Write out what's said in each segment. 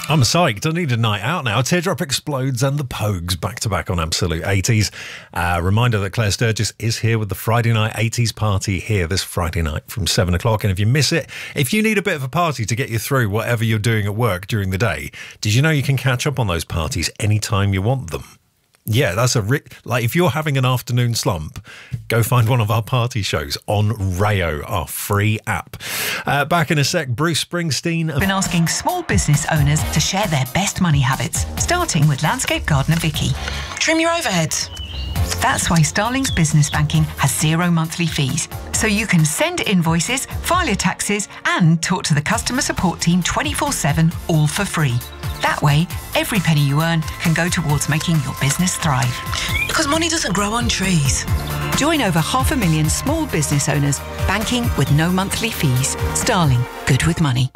I'm psyched. I need a night out now. Teardrop Explodes and the Pogues back-to-back on Absolute 80s. Reminder that Claire Sturgis is here with the Friday Night 80s party here this Friday night from 7 o'clock. And if you miss it, if you need a bit of a party to get you through whatever you're doing at work during the day, did you know you can catch up on those parties anytime you want them? Yeah, that's like if you're having an afternoon slump, go find one of our party shows on Rayo, our free app. Back in a sec, Bruce Springsteen. Been asking small business owners to share their best money habits, starting with landscape gardener Vicky. Trim your overheads. That's why Starling's Business Banking has 0 monthly fees. So you can send invoices, file your taxes, and talk to the customer support team 24/7, all for free. That way, every penny you earn can go towards making your business thrive. Because money doesn't grow on trees. Join over 500,000 small business owners, banking with no monthly fees. Starling, good with money.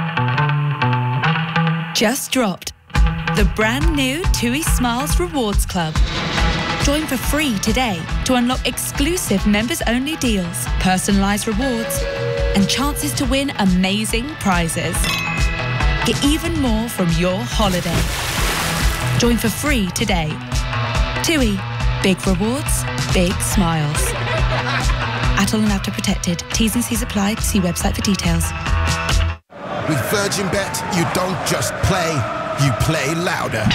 Just dropped. The brand new TUI Smiles Rewards Club. Join for free today to unlock exclusive members-only deals, personalised rewards, and chances to win amazing prizes. Get even more from your holiday. Join for free today. TUI. Big rewards, big smiles. Atoll and After Protected. T's and C's apply. See website for details. With Virgin Bet, you don't just play, you play louder.